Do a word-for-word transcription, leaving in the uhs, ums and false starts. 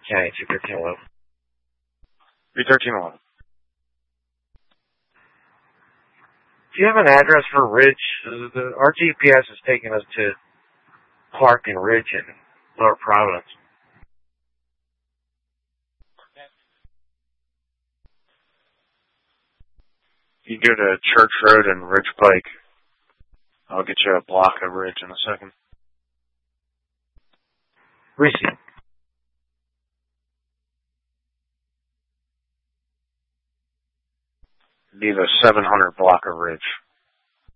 County, two thirteen eleven. three thirteen eleven. Do you have an address for Ridge? The, our G P S is taking us to Clark and Ridge in Lower Providence. You go to Church Road and Ridge Pike. I'll get you a block of Ridge in a second. Receive. Be the seven hundred block of Ridge.